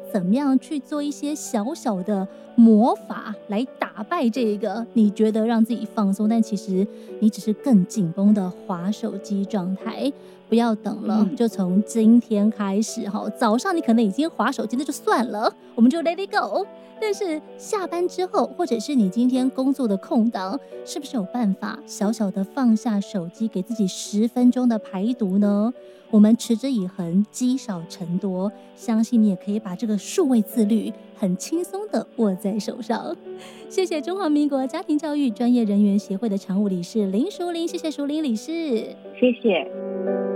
怎么样去做一些小小的魔法来打败这个你觉得让自己放松，但其实你只是更紧绷的滑手机状态。不要等了，就从今天开始早上你可能已经滑手机，那就算了，我们就 let it go。但是下班之后，或者是你今天工作的空档，是不是有办法小小的放下手机，给自己10分钟的排毒呢？我们持之以恒，积少成多，相信你也可以把这个数位自律很轻松的握在手上。谢谢中华民国家庭教育专业人员协会的常务理事林淑玲，谢谢淑玲理事， 谢谢。